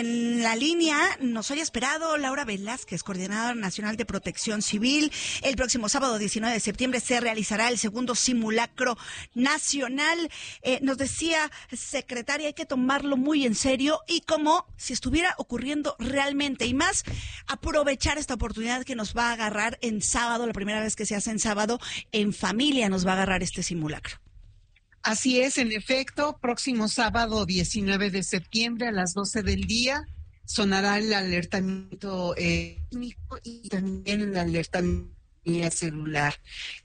en la línea nos haya esperado Laura Velázquez, coordinadora nacional de Protección Civil. El próximo sábado 19 de septiembre se realizará el segundo simulacro nacional. Nos decía, secretaria, hay que tomarlo muy en serio y como si estuviera ocurriendo realmente, y más aprovechar esta oportunidad que nos va a agarrar en sábado, la primera vez que se hace en sábado, en familia nos va a agarrar este simulacro. Así es, en efecto, próximo sábado 19 de septiembre a las 12 del día sonará el alertamiento sísmico y también el alertamiento celular,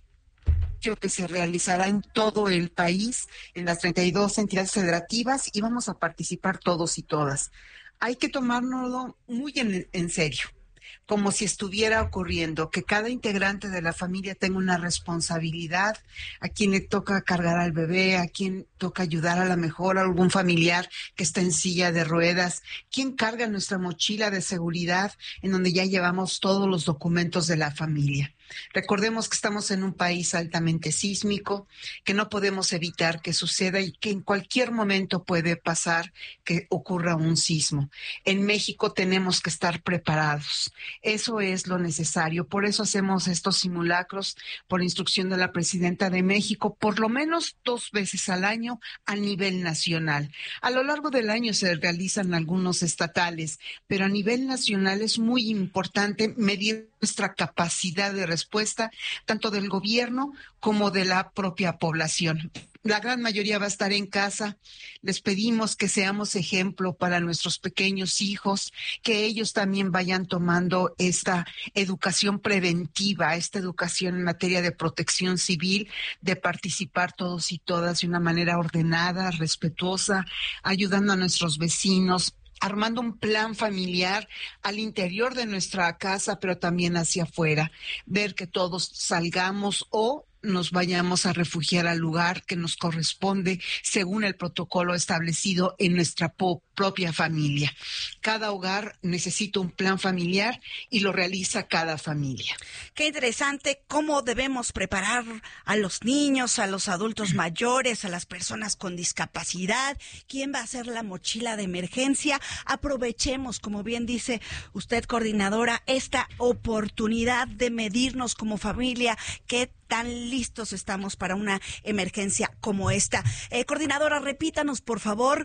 que se realizará en todo el país, en las 32 entidades federativas, y vamos a participar todos y todas. Hay que tomárnoslo muy en serio, como si estuviera ocurriendo, que cada integrante de la familia tenga una responsabilidad, a quien le toca cargar al bebé, a quien toca ayudar a la mejor, a algún familiar que está en silla de ruedas, quien carga nuestra mochila de seguridad en donde ya llevamos todos los documentos de la familia. Recordemos que estamos en un país altamente sísmico, que no podemos evitar que suceda y que en cualquier momento puede pasar que ocurra un sismo. En México tenemos que estar preparados. Eso es lo necesario. Por eso hacemos estos simulacros por instrucción de la Presidenta de México, por lo menos 2 veces al año a nivel nacional. A lo largo del año se realizan algunos estatales, pero a nivel nacional es muy importante medir nuestra capacidad de respuesta, tanto del gobierno como de la propia población. La gran mayoría va a estar en casa. Les pedimos que seamos ejemplo para nuestros pequeños hijos, que ellos también vayan tomando esta educación preventiva, esta educación en materia de protección civil, de participar todos y todas de una manera ordenada, respetuosa, ayudando a nuestros vecinos, armando un plan familiar al interior de nuestra casa, pero también hacia afuera, ver que todos salgamos o nos vayamos a refugiar al lugar que nos corresponde según el protocolo establecido en nuestra propia familia. Cada hogar necesita un plan familiar y lo realiza cada familia. Qué interesante cómo debemos preparar a los niños, a los adultos mayores, a las personas con discapacidad. ¿Quién va a hacer la mochila de emergencia? Aprovechemos, como bien dice usted, coordinadora, esta oportunidad de medirnos como familia. ¿Qué tan listos estamos para una emergencia como esta? Coordinadora, repítanos, por favor,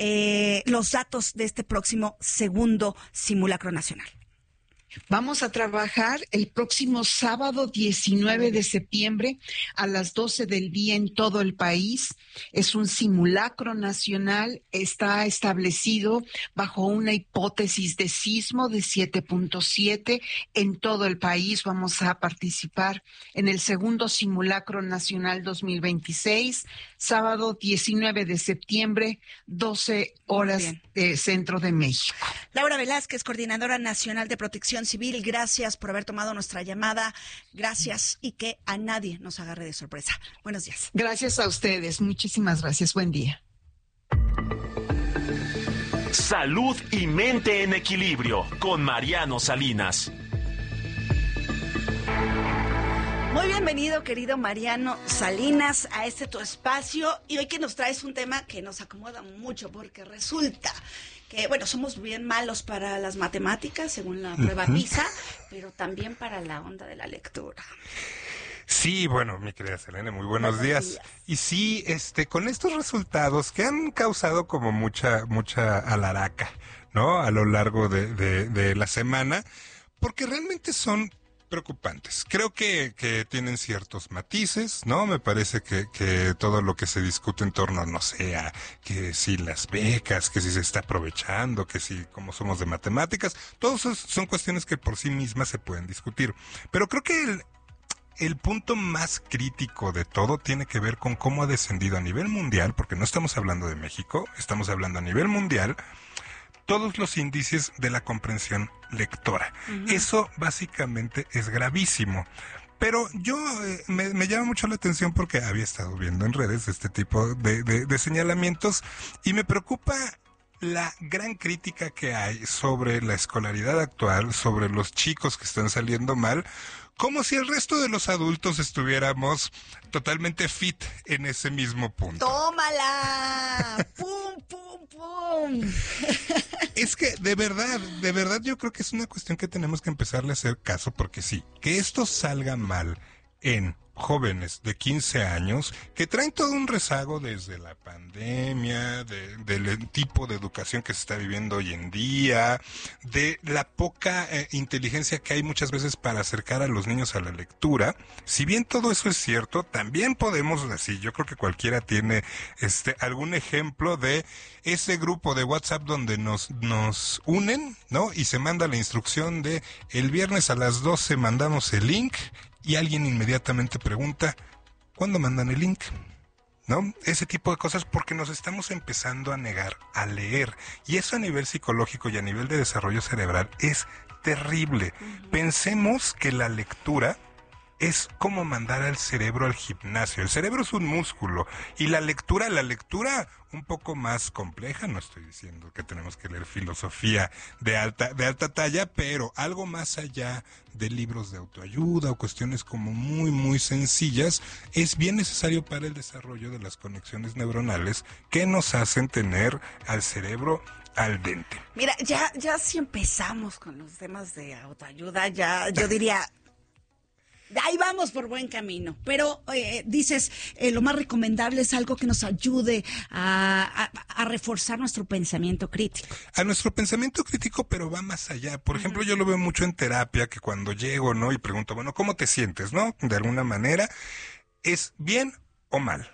los datos de este próximo segundo simulacro nacional. Vamos a trabajar el próximo sábado 19 de septiembre a las 12 del día en todo el país. Es un simulacro nacional, está establecido bajo una hipótesis de sismo de 7.7 en todo el país. Vamos a participar en el segundo simulacro nacional 2026, sábado 19 de septiembre, 12 horas de Centro de México. Laura Velázquez, coordinadora nacional de Protección Civil, gracias por haber tomado nuestra llamada. Gracias y que a nadie nos agarre de sorpresa. Buenos días. Gracias a ustedes. Muchísimas gracias. Buen día. Salud y mente en equilibrio con Mariano Salinas. Muy bienvenido, querido Mariano Salinas, a este tu espacio. Y hoy que nos traes un tema que nos acomoda mucho, porque resulta que, bueno, somos bien malos para las matemáticas, según la prueba PISA, pero también para la onda de la lectura. Sí, bueno, mi querida Selene, muy buenos días. Y sí, con estos resultados que han causado como mucha alaraca, ¿no? A lo largo de la semana, porque realmente son preocupantes. Creo que tienen ciertos matices, ¿no? Me parece que todo lo que se discute en torno, no sé, a que si las becas, que si se está aprovechando, que si como somos de matemáticas, todos son cuestiones que por sí mismas se pueden discutir. Pero creo que el punto más crítico de todo tiene que ver con cómo ha descendido a nivel mundial, porque no estamos hablando de México, estamos hablando a nivel mundial, todos los índices de la comprensión lectora. Eso básicamente es gravísimo. Pero yo me llama mucho la atención porque había estado viendo en redes este tipo de señalamientos y me preocupa la gran crítica que hay sobre la escolaridad actual, sobre los chicos que están saliendo mal, como si el resto de los adultos estuviéramos totalmente fit en ese mismo punto. ¡Tómala! ¡Pum, pum, pum! Es que de verdad yo creo que es una cuestión que tenemos que empezarle a hacer caso, porque sí, que esto salga mal en jóvenes de 15 años que traen todo un rezago desde la pandemia, del tipo de educación que se está viviendo hoy en día, de la poca inteligencia que hay muchas veces para acercar a los niños a la lectura. Si bien todo eso es cierto, también podemos decir, yo creo que cualquiera tiene algún ejemplo de ese grupo de WhatsApp donde nos unen, ¿no? Y se manda la instrucción de el viernes a las 12 mandamos el link. Y alguien inmediatamente pregunta, ¿cuándo mandan el link? ¿No? Ese tipo de cosas, porque nos estamos empezando a negar a leer. Y eso a nivel psicológico y a nivel de desarrollo cerebral es terrible. Pensemos que la lectura es como mandar al cerebro al gimnasio. El cerebro es un músculo y la lectura un poco más compleja. No estoy diciendo que tenemos que leer filosofía de alta talla, pero algo más allá de libros de autoayuda o cuestiones como muy, muy sencillas, es bien necesario para el desarrollo de las conexiones neuronales que nos hacen tener al cerebro al dente. Mira, ya si empezamos con los temas de autoayuda, ya yo diría... Ahí vamos por buen camino, pero dices, lo más recomendable es algo que nos ayude a reforzar nuestro pensamiento crítico. A nuestro pensamiento crítico, pero va más allá. Por ejemplo, yo lo veo mucho en terapia, que cuando llego, ¿no? Y pregunto, bueno, ¿cómo te sientes, no? De alguna manera, ¿es bien o mal?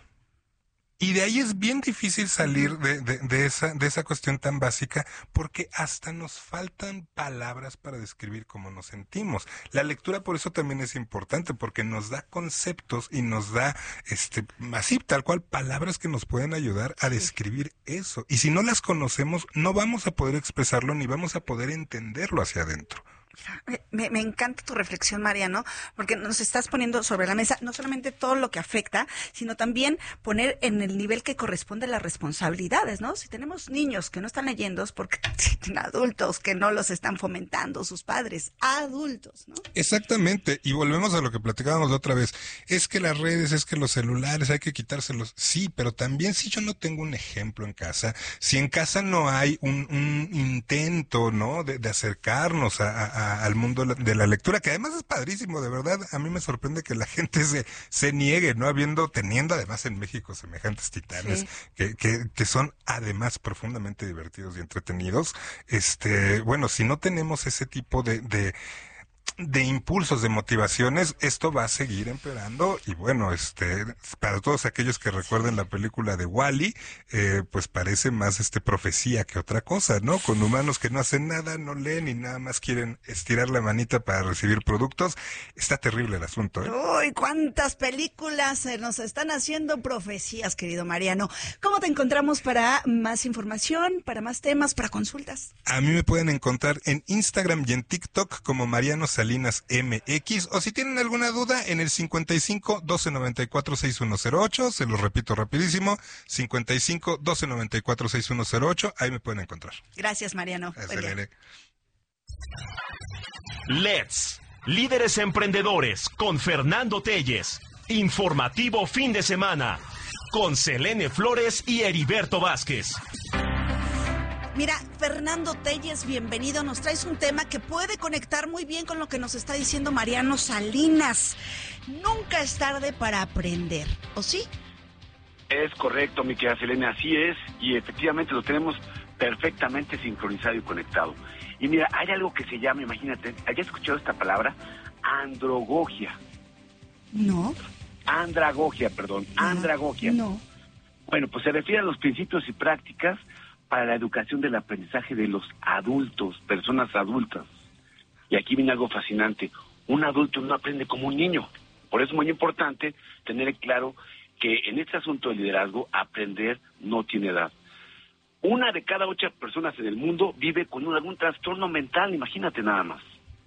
Y de ahí es bien difícil salir de esa cuestión tan básica, porque hasta nos faltan palabras para describir cómo nos sentimos. La lectura por eso también es importante, porque nos da conceptos y nos da, así tal cual, palabras que nos pueden ayudar a describir eso. Y si no las conocemos, no vamos a poder expresarlo ni vamos a poder entenderlo hacia adentro. Me encanta tu reflexión, Mariano, porque nos estás poniendo sobre la mesa no solamente todo lo que afecta, sino también poner en el nivel que corresponde las responsabilidades, ¿no? Si tenemos niños que no están leyendo es porque tienen adultos que no los están fomentando, sus padres, adultos, ¿no? Exactamente, y volvemos a lo que platicábamos la otra vez, es que las redes, es que los celulares, hay que quitárselos, sí, pero también si yo no tengo un ejemplo en casa, si en casa no hay un intento, ¿no? De acercarnos al mundo de la lectura, que además es padrísimo, de verdad. A mí me sorprende que la gente se niegue, ¿no? Teniendo además en México semejantes titanes, sí, que son además profundamente divertidos y entretenidos. Bueno, si no tenemos ese tipo de impulsos, de motivaciones, esto va a seguir empeorando. Y bueno, para todos aquellos que recuerden la película de Wall-E, pues parece más profecía que otra cosa, ¿no? Con humanos que no hacen nada, no leen y nada más quieren estirar la manita para recibir productos. Está terrible el asunto, ¿eh? Uy, cuántas películas se nos están haciendo profecías, querido Mariano. ¿Cómo te encontramos para más información, para más temas, para consultas? A mí me pueden encontrar en Instagram y en TikTok como Mariano Salinas MX, o si tienen alguna duda en el 55 12 94 6108, se los repito rapidísimo, 55 12 94 6108, ahí me pueden encontrar. Gracias, Mariano. Let's Líderes Emprendedores con Fernando Telles. Informativo fin de semana con Selene Flores y Heriberto Vázquez. Mira, Fernando Telles, bienvenido. Nos traes un tema que puede conectar muy bien con lo que nos está diciendo Mariano Salinas. Nunca es tarde para aprender, ¿o sí? Es correcto, mi querida Selene, así es. Y efectivamente lo tenemos perfectamente sincronizado y conectado. Y mira, hay algo que se llama, imagínate, ¿hayas escuchado esta palabra? Andragogia. No. Andragogia. No. Bueno, pues se refiere a los principios y prácticas para la educación del aprendizaje de los adultos, personas adultas. Y aquí viene algo fascinante. Un adulto no aprende como un niño. Por eso es muy importante tener claro que en este asunto de liderazgo, aprender no tiene edad. 1 de cada 8 personas en el mundo vive con algún trastorno mental, imagínate nada más.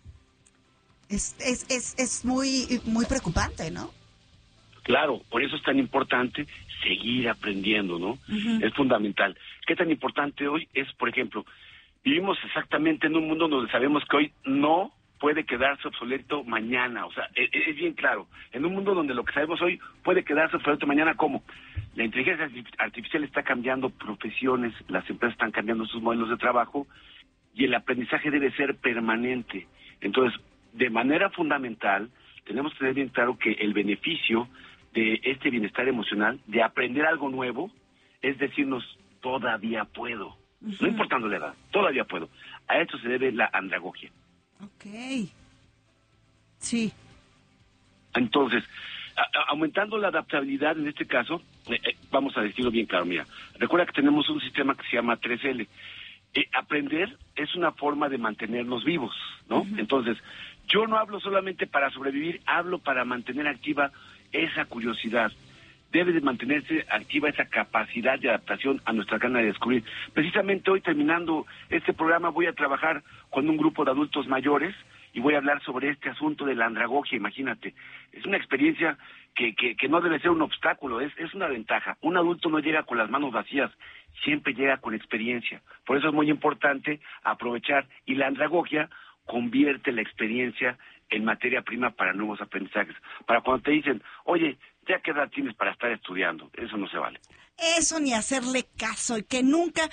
Es muy, muy preocupante, ¿no? Claro, por eso es tan importante seguir aprendiendo, ¿no? Uh-huh. Es fundamental. ¿Qué tan importante hoy es, por ejemplo, vivimos exactamente en un mundo donde sabemos que hoy no puede quedarse obsoleto mañana. O sea, es bien claro. En un mundo donde lo que sabemos hoy puede quedarse obsoleto mañana, ¿cómo? La inteligencia artificial está cambiando profesiones, las empresas están cambiando sus modelos de trabajo y el aprendizaje debe ser permanente. Entonces, de manera fundamental, tenemos que tener bien claro que el beneficio de este bienestar emocional, de aprender algo nuevo, es decirnos, todavía puedo. No importando la edad, todavía puedo. A esto se debe la andragogia. Ok. Sí. Entonces, aumentando la adaptabilidad en este caso, vamos a decirlo bien claro, mira, recuerda que tenemos un sistema que se llama 3L. Aprender es una forma de mantenernos vivos, ¿no? Entonces, yo no hablo solamente para sobrevivir, hablo para mantener activa esa curiosidad. Debe de mantenerse activa esa capacidad de adaptación a nuestra gana de descubrir. Precisamente hoy, terminando este programa, voy a trabajar con un grupo de adultos mayores y voy a hablar sobre este asunto de la andragogia. Imagínate, es una experiencia que no debe ser un obstáculo, es una ventaja. Un adulto no llega con las manos vacías, siempre llega con experiencia. Por eso es muy importante aprovechar, y la andragogia convierte la experiencia en materia prima para nuevos aprendizajes. Para cuando te dicen, oye, ¿ya qué edad tienes para estar estudiando? Eso no se vale. Eso, ni hacerle caso, y que nunca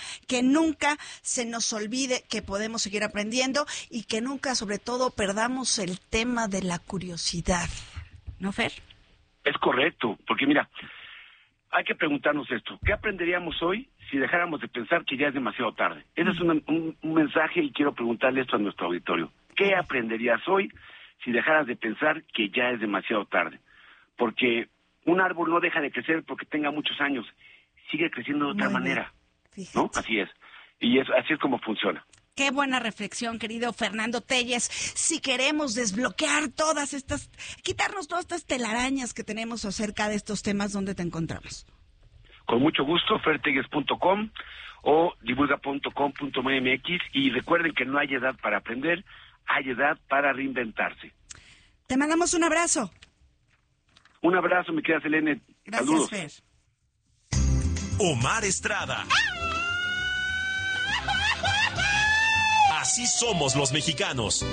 se nos olvide que podemos seguir aprendiendo y que nunca, sobre todo, perdamos el tema de la curiosidad. ¿No, Fer? Es correcto, porque mira, hay que preguntarnos esto. ¿Qué aprenderíamos hoy si dejáramos de pensar que ya es demasiado tarde? Ese es un mensaje, y quiero preguntarle esto a nuestro auditorio. ¿Qué aprenderías hoy si dejaras de pensar que ya es demasiado tarde? Porque un árbol no deja de crecer porque tenga muchos años, sigue creciendo de otra manera, ¿no? Así es. Y así es como funciona. Qué buena reflexión, querido Fernando Telles. Si queremos desbloquear quitarnos todas estas telarañas que tenemos acerca de estos temas, ¿dónde te encontramos? Con mucho gusto, fertelles.com o divulga.com.mx, y recuerden que no hay edad para aprender, hay edad para reinventarse. Te mandamos un abrazo. Un abrazo, mi querida Selene. Gracias, saludos. Fer. Omar Estrada. Así somos los mexicanos.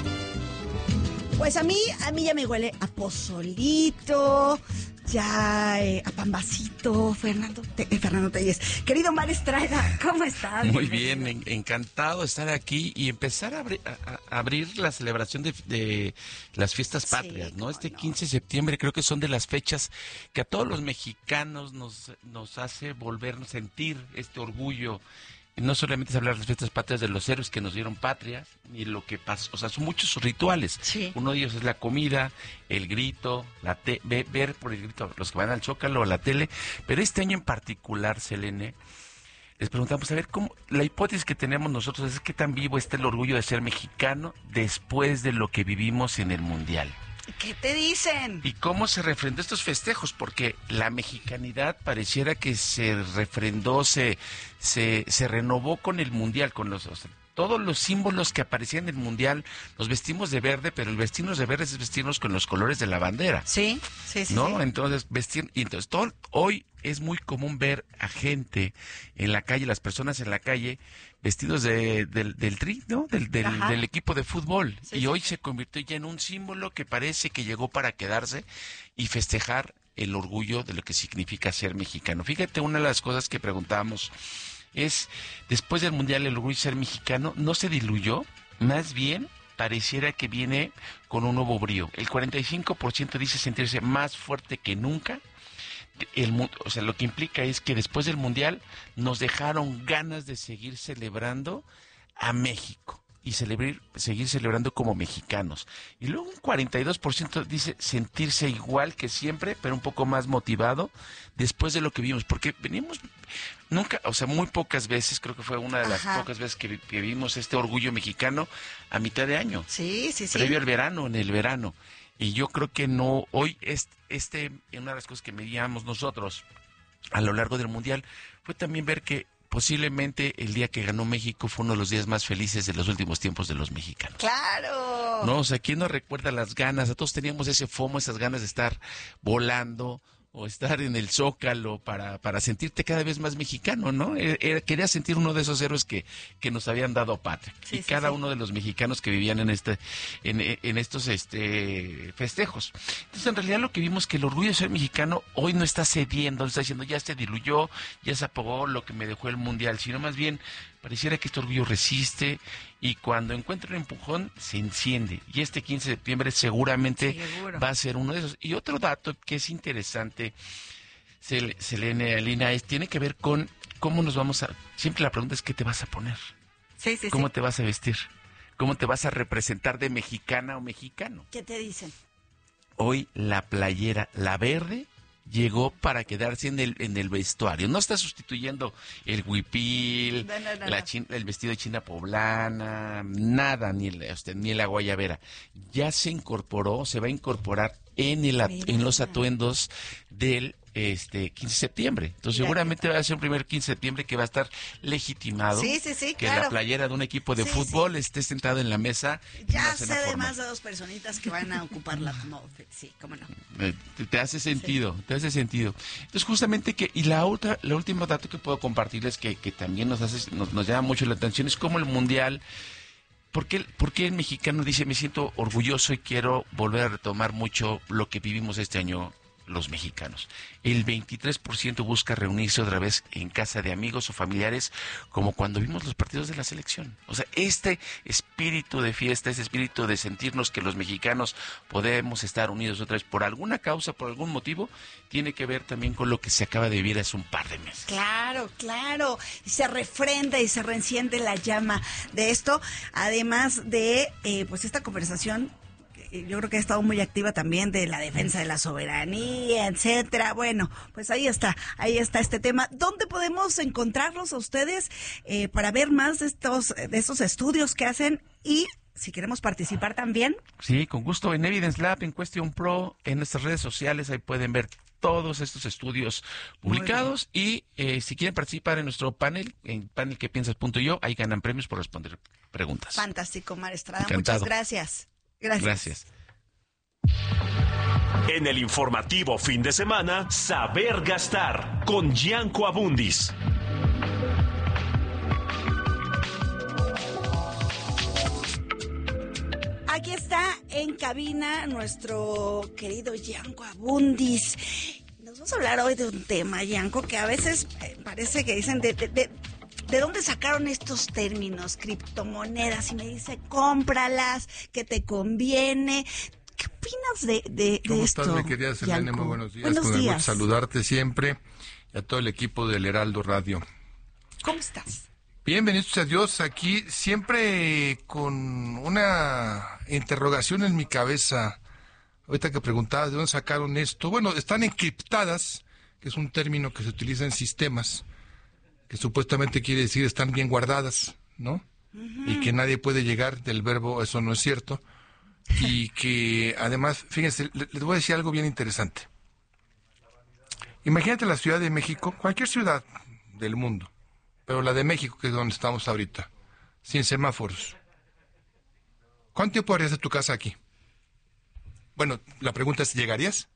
Pues a mí ya me huele a pozolito, ya a pambacito, Fernando Telles. Querido Omar Estrada, ¿cómo estás? Muy bien, encantado de estar aquí y empezar a abrir la celebración de las fiestas patrias, ¿no? Este 15 de septiembre creo que son de las fechas que a todos los mexicanos nos hace volver a sentir este orgullo. No solamente es hablar de las fiestas patrias de los héroes que nos dieron patria, ni lo que pasó, o sea, son muchos rituales. Sí. Uno de ellos es la comida, el grito, ver por el grito los que van al Zócalo, la tele, pero este año en particular, Selene, les preguntamos, a ver, ¿cómo? La hipótesis que tenemos nosotros es qué tan vivo está el orgullo de ser mexicano después de lo que vivimos en el Mundial. ¿Qué te dicen? ¿Y cómo se refrendó estos festejos? Porque la mexicanidad pareciera que se refrendó, se renovó con el Mundial, con todos los símbolos que aparecían en el Mundial. Nos vestimos de verde, pero el vestirnos de verde es vestirnos con los colores de la bandera. Sí. ¿No? Sí. Entonces, hoy es muy común ver a gente en la calle, las personas en la calle, vestidos del Tri, ¿no? Del equipo de fútbol. Sí, y hoy se convirtió ya en un símbolo que parece que llegó para quedarse y festejar el orgullo de lo que significa ser mexicano. Fíjate, una de las cosas que preguntábamos es, después del Mundial, el orgullo de ser mexicano no se diluyó, más bien pareciera que viene con un nuevo brío. El 45% dice sentirse más fuerte que nunca. O sea, lo que implica es que después del Mundial nos dejaron ganas de seguir celebrando a México y seguir celebrando como mexicanos. Y luego un 42% dice sentirse igual que siempre, pero un poco más motivado después de lo que vimos, porque venimos muy pocas veces, creo que fue una de las pocas veces que vimos este orgullo mexicano a mitad de año. Sí. Previo al verano, en el verano. Y yo creo que no, hoy una de las cosas que medíamos nosotros a lo largo del Mundial fue también ver que posiblemente el día que ganó México fue uno de los días más felices de los últimos tiempos de los mexicanos. ¡Claro! No, o sea, ¿quién no recuerda las ganas? Todos teníamos ese FOMO, esas ganas de estar volando, o estar en el Zócalo para sentirte cada vez más mexicano, ¿no? Quería sentir uno de esos héroes que nos habían dado patria. Sí, y sí, cada sí. uno de los mexicanos que vivían en estos festejos. Entonces, en realidad lo que vimos es que el orgullo de ser mexicano hoy no está cediendo, no está diciendo ya se diluyó, ya se apagó lo que me dejó el Mundial, sino más bien pareciera que este orgullo resiste y cuando encuentra un empujón se enciende. Y este 15 de septiembre seguramente Seguro. va a ser uno de esos. Y otro dato que es interesante, Selene, Alina, tiene que ver con cómo nos vamos a... Siempre la pregunta es ¿qué te vas a poner? Sí, sí, ¿Cómo sí. te vas a vestir? ¿Cómo te vas a representar de mexicana o mexicano? ¿Qué te dicen? Hoy la playera, la verde, llegó para quedarse en el vestuario. No está sustituyendo el huipil, No. el vestido de china poblana, nada, ni la guayabera. Ya se incorporó, se va a incorporar en los atuendos del 15 de septiembre. Entonces Mira, seguramente va a ser un primer 15 de septiembre que va a estar legitimado. Sí, sí, sí, que claro. la playera de un equipo de Sí, fútbol esté sentado en la mesa. en Ya una sé cena de formal. más de 2 personitas que van a ocupar la... No, sí, cómo no. Te hace sentido, te hace sentido. Entonces justamente la última dato que puedo compartirles que también nos llama mucho la atención es cómo el Mundial, ¿por qué el mexicano dice me siento orgulloso y quiero volver a retomar mucho lo que vivimos este año los mexicanos? El 23% busca reunirse otra vez en casa de amigos o familiares como cuando vimos los partidos de la selección. O sea, este espíritu de fiesta, ese espíritu de sentirnos que los mexicanos podemos estar unidos otra vez por alguna causa, por algún motivo, tiene que ver también con lo que se acaba de vivir hace un par de meses. Claro, claro. Y se refrenda y se reenciende la llama de esto, además de pues esta conversación. Yo creo que ha estado muy activa también de la defensa de la soberanía, etcétera. Bueno, pues ahí está este tema. ¿Dónde podemos encontrarlos a ustedes para ver más de estos estudios que hacen y si queremos participar también? Sí, con gusto en Evidence Lab, en Question Pro, en nuestras redes sociales, ahí pueden ver todos estos estudios publicados y si quieren participar en nuestro panel, en panelquepiensas.io, ahí ganan premios por responder preguntas. Fantástico, Mar Estrada. Encantado. Muchas gracias. Gracias. En el informativo fin de semana, Saber Gastar con Gianco Abundis. Aquí está en cabina nuestro querido Gianco Abundis. Nos vamos a hablar hoy de un tema, Gianco, que a veces parece que dicen ¿de dónde sacaron estos términos? Criptomonedas. Y me dice, cómpralas, que te conviene. ¿Qué opinas de esto? ¿Cómo estás, mi querida Selene? Gianco? Muy buenos días. Buenos Con el gusto de días. saludarte siempre y a todo el equipo del Heraldo Radio. ¿Cómo estás? Bien, bendito sea Dios. Aquí siempre con una interrogación en mi cabeza. Ahorita que preguntabas de dónde sacaron esto. Bueno, están encriptadas, que es un término que se utiliza en sistemas, que supuestamente quiere decir están bien guardadas, ¿no? Y que nadie puede llegar, del verbo eso no es cierto. Y que además, fíjense, les voy a decir algo bien interesante. Imagínate la Ciudad de México, cualquier ciudad del mundo, pero la de México, que es donde estamos ahorita, sin semáforos. ¿Cuánto tiempo harías de tu casa aquí? Bueno, la pregunta es, ¿llegarías?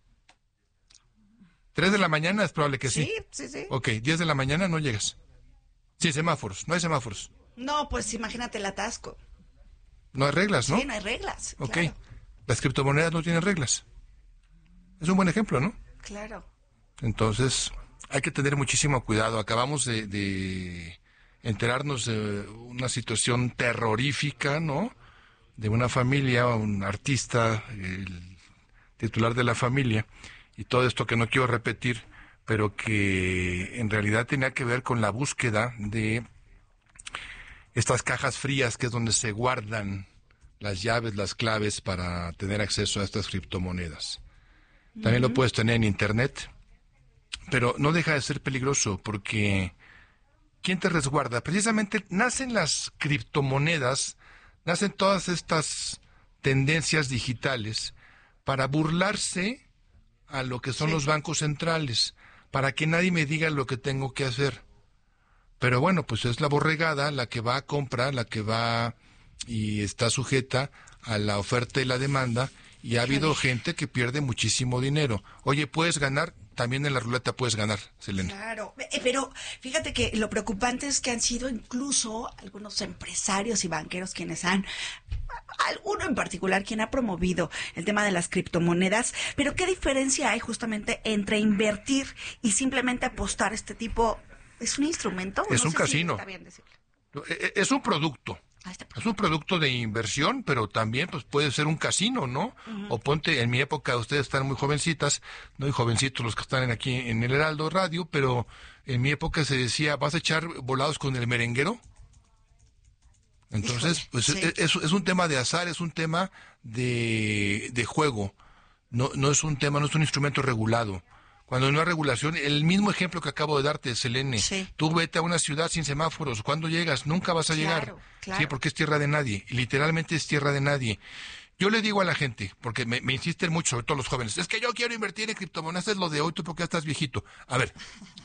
3 de la mañana es probable que sí. Sí. Ok, 10 de la mañana no llegas. Sin semáforos, no hay semáforos. No, pues imagínate el atasco. No hay reglas, ¿no? Sí, no hay reglas. Ok, Claro. las criptomonedas no tienen reglas. Es un buen ejemplo, ¿no? Claro. Entonces, hay que tener muchísimo cuidado. Acabamos de enterarnos de una situación terrorífica, ¿no? De una familia, un artista, el titular de la familia, y todo esto que no quiero repetir, pero que en realidad tenía que ver con la búsqueda de estas cajas frías, que es donde se guardan las llaves, las claves para tener acceso a estas criptomonedas. También lo puedes tener en Internet, pero no deja de ser peligroso porque ¿quién te resguarda? Precisamente nacen las criptomonedas, nacen todas estas tendencias digitales para burlarse a lo que son los bancos centrales, para que nadie me diga lo que tengo que hacer. Pero bueno, pues es la borregada la que va a comprar, la que va y está sujeta a la oferta y la demanda, y ha habido gente que pierde muchísimo dinero. Oye, ¿puedes ganar? también en la ruleta puedes ganar, Selene. Claro, pero fíjate que lo preocupante es que han sido incluso algunos empresarios y banqueros quienes alguno en particular quien ha promovido el tema de las criptomonedas, pero ¿qué diferencia hay justamente entre invertir y simplemente apostar a este tipo? ¿Es un instrumento? Es no un sé casino. Si está bien decirlo. Es un producto. Es un producto de inversión, pero también pues puede ser un casino, ¿no? O ponte, en mi época, ustedes están muy jovencitas, no y jovencitos los que están aquí en el Heraldo Radio, pero en mi época se decía, ¿vas a echar volados con el merenguero? Entonces, Híjole, pues sí. es un tema de azar, es un tema de juego, no es un tema, no es un instrumento regulado. Cuando no hay regulación, el mismo ejemplo que acabo de darte, Selene, Sí. tú vete a una ciudad sin semáforos, ¿cuándo llegas? Nunca vas a llegar, Claro. sí, porque es tierra de nadie, literalmente es tierra de nadie. Yo le digo a la gente, porque me insisten mucho, sobre todo los jóvenes, es que yo quiero invertir en criptomonedas, es lo de hoy, tú porque ya estás viejito. A ver,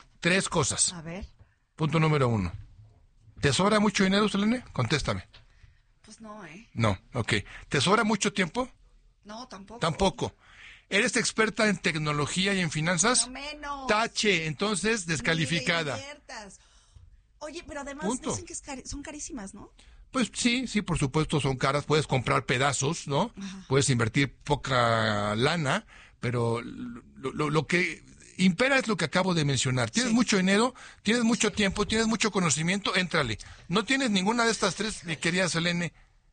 3 cosas. A ver, Punto número 1. ¿Te sobra mucho dinero, Selene? Contéstame. pues no, No, ok. ¿Te sobra mucho tiempo? No, tampoco. Tampoco. ¿Eres experta en tecnología y en finanzas? No menos. Tache, entonces descalificada. Ni le inviertas. Oye, pero además Punto. dicen que son carísimas, ¿no? Pues sí, por supuesto son caras, puedes comprar pedazos, ¿no? Puedes invertir poca lana, pero lo que impera es lo que acabo de mencionar. Tienes Sí. mucho dinero, tienes mucho tiempo, tienes mucho conocimiento, éntrale. No tienes ninguna de estas 3, mi querida Selene.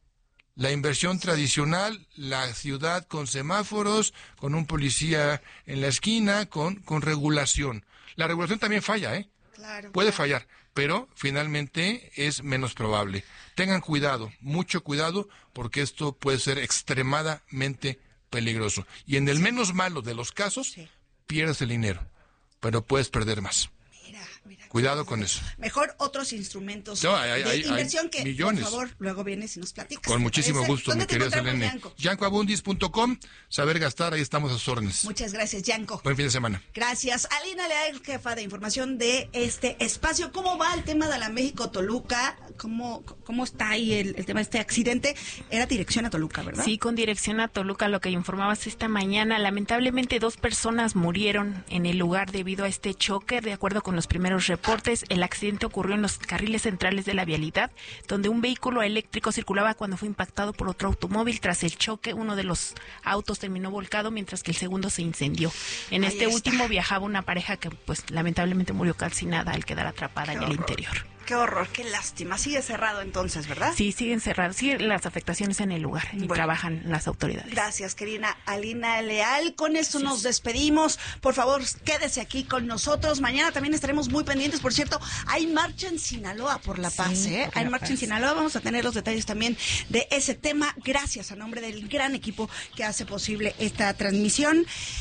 La inversión tradicional, la ciudad con semáforos, con un policía en la esquina, con regulación. La regulación también falla, ¿eh? Claro. Puede fallar, pero finalmente es menos probable. Tengan cuidado, mucho cuidado, porque esto puede ser extremadamente peligroso. Y en el menos malo de los casos, Sí. pierdes el dinero, pero puedes perder más. Mira. Cuidado con eso. Mejor otros instrumentos No, de hay inversión que, millones. por favor, luego vienes y nos platicas. Con ¿te muchísimo parece? gusto, mi ¿Dónde te querida encontramos, Selene. Yanko? Yancoabundis.com, saber gastar, ahí estamos a sus órdenes. Muchas gracias, Yanko. Buen fin de semana. Gracias. Alina Leal, jefa de información de este espacio. ¿Cómo va el tema de la México-Toluca? ¿Cómo está ahí el tema de este accidente? Era dirección a Toluca, ¿verdad? Sí, con dirección a Toluca, lo que informabas esta mañana. Lamentablemente 2 personas murieron en el lugar debido a este choque. De acuerdo con los primeros reportes, el accidente ocurrió en los carriles centrales de la vialidad, donde un vehículo eléctrico circulaba cuando fue impactado por otro automóvil. Tras el choque, uno de los autos terminó volcado, mientras que el segundo se incendió. En Ahí este está. último viajaba una pareja que, pues, lamentablemente murió calcinada al quedar atrapada en el interior. Qué horror, qué lástima. Sigue cerrado entonces, ¿verdad? Sí, siguen cerradas, siguen las afectaciones en el lugar y Bueno. trabajan las autoridades. Gracias, querida Alina Leal. Con esto nos despedimos. Por favor, quédese aquí con nosotros. Mañana también estaremos muy pendientes. Por cierto, hay marcha en Sinaloa por la paz, ¿eh? por Hay la marcha paz. en Sinaloa. Vamos a tener los detalles también de ese tema. Gracias a nombre del gran equipo que hace posible esta transmisión.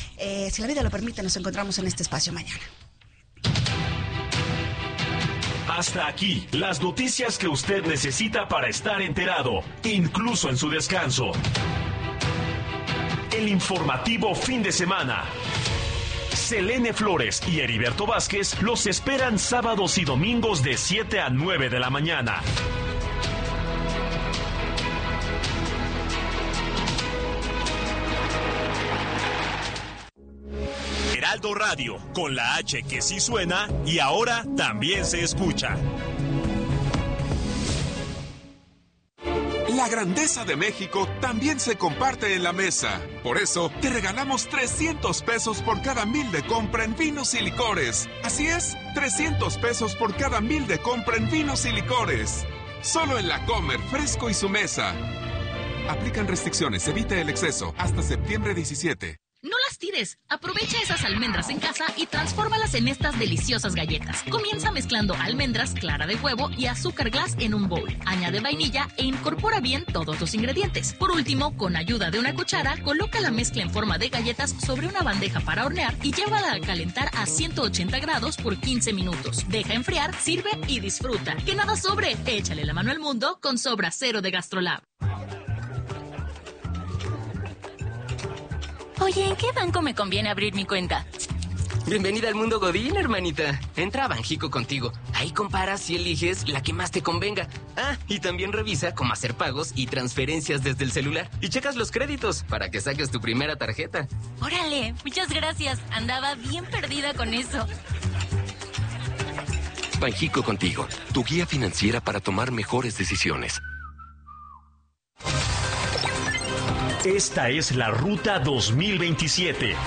Si la vida lo permite, nos encontramos en este espacio mañana. Hasta aquí, las noticias que usted necesita para estar enterado, incluso en su descanso. El informativo fin de semana. Selene Flores y Heriberto Vázquez los esperan sábados y domingos de 7 a 9 de la mañana. Heraldo Radio, con la H que sí suena y ahora también se escucha. La grandeza de México también se comparte en la mesa. Por eso, te regalamos 300 pesos por cada 1,000 de compra en vinos y licores. Así es, 300 pesos por cada 1,000 de compra en vinos y licores. Solo en La Comer, Fresco y Su Mesa. Aplican restricciones, evita el exceso. Hasta septiembre 17. No las tires. Aprovecha esas almendras en casa y transfórmalas en estas deliciosas galletas. Comienza mezclando almendras, clara de huevo y azúcar glass en un bowl. Añade vainilla e incorpora bien todos los ingredientes. Por último, con ayuda de una cuchara, coloca la mezcla en forma de galletas sobre una bandeja para hornear y llévala a calentar a 180 grados por 15 minutos. Deja enfriar, sirve y disfruta. ¡Que nada sobre! Échale la mano al mundo con Sobra Cero de GastroLab. Oye, ¿en qué banco me conviene abrir mi cuenta? Bienvenida al mundo Godín, hermanita. Entra a Banjico contigo. Ahí comparas y eliges la que más te convenga. Ah, y también revisa cómo hacer pagos y transferencias desde el celular. Y checas los créditos para que saques tu primera tarjeta. Órale, muchas gracias. Andaba bien perdida con eso. Banjico contigo, tu guía financiera para tomar mejores decisiones. Esta es la Ruta 2027.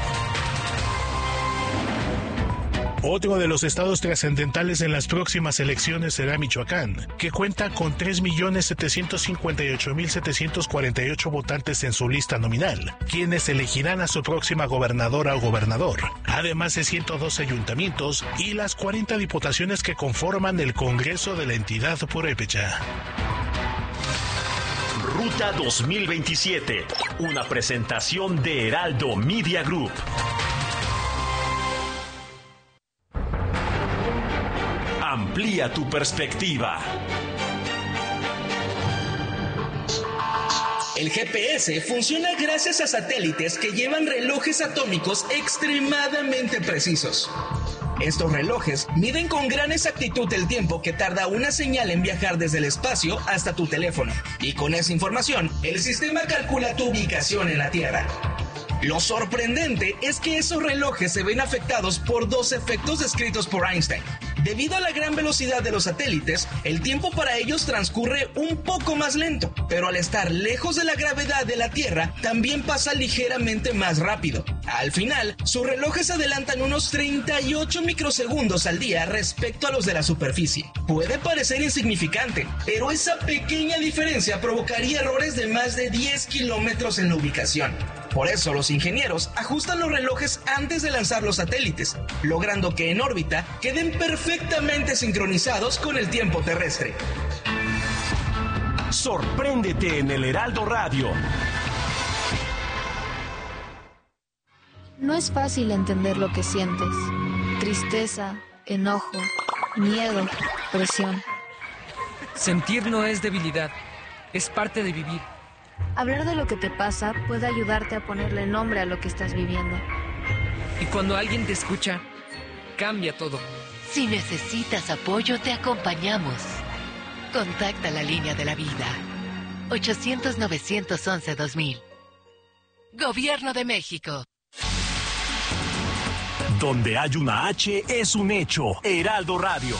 Otro de los estados trascendentales en las próximas elecciones será Michoacán, que cuenta con 3.758.748 votantes en su lista nominal, quienes elegirán a su próxima gobernadora o gobernador, además de 112 ayuntamientos y las 40 diputaciones que conforman el Congreso de la entidad purépecha. Ruta 2027, una presentación de Heraldo Media Group. Amplía tu perspectiva. El GPS funciona gracias a satélites que llevan relojes atómicos extremadamente precisos. Estos relojes miden con gran exactitud el tiempo que tarda una señal en viajar desde el espacio hasta tu teléfono. Y con esa información, el sistema calcula tu ubicación en la Tierra. Lo sorprendente es que esos relojes se ven afectados por dos efectos descritos por Einstein. Debido a la gran velocidad de los satélites, el tiempo para ellos transcurre un poco más lento, pero al estar lejos de la gravedad de la Tierra, también pasa ligeramente más rápido. Al final, sus relojes adelantan unos 38 microsegundos al día respecto a los de la superficie. Puede parecer insignificante, pero esa pequeña diferencia provocaría errores de más de 10 kilómetros en la ubicación. Por eso los ingenieros ajustan los relojes antes de lanzar los satélites, logrando que en órbita queden perfectamente sincronizados con el tiempo terrestre. Sorpréndete en el Heraldo Radio. No es fácil entender lo que sientes. Tristeza, enojo, miedo, presión. Sentir no es debilidad, es parte de vivir. Hablar de lo que te pasa puede ayudarte a ponerle nombre a lo que estás viviendo. Y cuando alguien te escucha, cambia todo. Si necesitas apoyo, te acompañamos. Contacta la línea de la vida. 800-911-2000. Gobierno de México. Donde hay una H es un hecho. Heraldo Radio.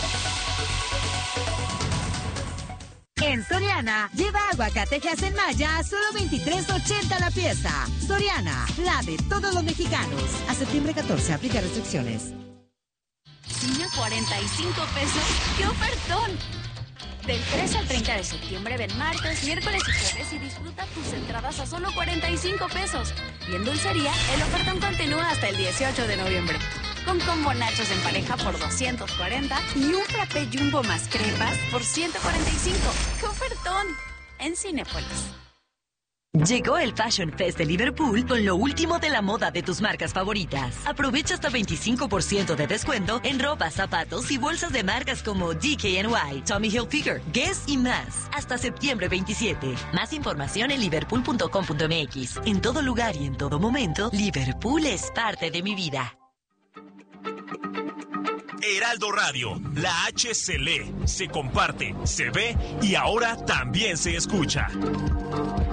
En Soriana, lleva aguacate en Maya a solo $23.80 la pieza. Soriana, la de todos los mexicanos. A septiembre 14, aplica restricciones. Cine 45 pesos. ¡Qué ofertón! Del 3 al 30 de septiembre ven martes, miércoles y jueves y disfruta tus entradas a solo 45 pesos. Y en dulcería, el ofertón continúa hasta el 18 de noviembre. Con combo nachos en pareja por 240 y un frappé jumbo más crepas por 145. ¡Qué ofertón! En Cinépolis. Llegó el Fashion Fest de Liverpool con lo último de la moda de tus marcas favoritas. Aprovecha hasta 25% de descuento en ropa, zapatos y bolsas de marcas como DKNY, Tommy Hilfiger, Guess y más. Hasta septiembre 27. Más información en liverpool.com.mx. En todo lugar y en todo momento, Liverpool es parte de mi vida. Heraldo Radio, la H se lee, se comparte, se ve y ahora también se escucha.